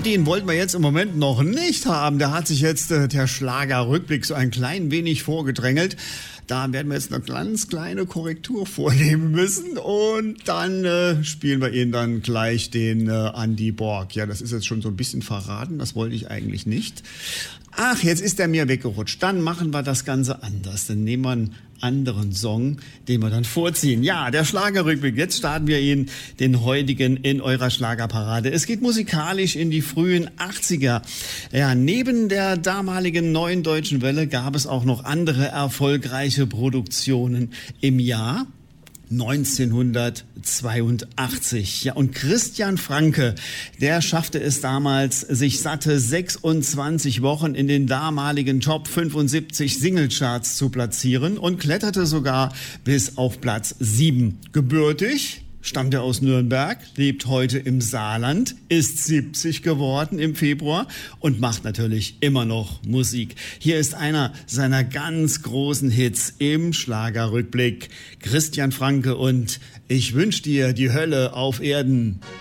den wollten wir jetzt im Moment noch nicht haben. Da hat sich jetzt der Schlagerrückblick so ein klein wenig vorgedrängelt. Da werden wir jetzt eine ganz kleine Korrektur vornehmen müssen und dann spielen wir Ihnen dann gleich den Andy Borg. Ja, das ist jetzt schon so ein bisschen verraten, das wollte ich eigentlich nicht. Ach, jetzt ist er mir weggerutscht. Dann machen wir das Ganze anders. Dann nehmen wir einen anderen Song, den wir dann vorziehen. Ja, der Schlagerrückblick. Jetzt starten wir Ihnen den heutigen in eurer Schlagerparade. Es geht musikalisch in die frühen 80er. Ja, neben der damaligen Neuen Deutschen Welle gab es auch noch andere erfolgreiche Produktionen im Jahr 1982. Ja, und Christian Franke, der schaffte es damals, sich satte 26 Wochen in den damaligen Top 75 Singlecharts zu platzieren und kletterte sogar bis auf Platz 7. Gebürtig stammt er aus Nürnberg, lebt heute im Saarland, ist 70 geworden im Februar und macht natürlich immer noch Musik. Hier ist einer seiner ganz großen Hits im Schlagerrückblick. Christian Franke und Ich wünsch dir die Hölle auf Erden.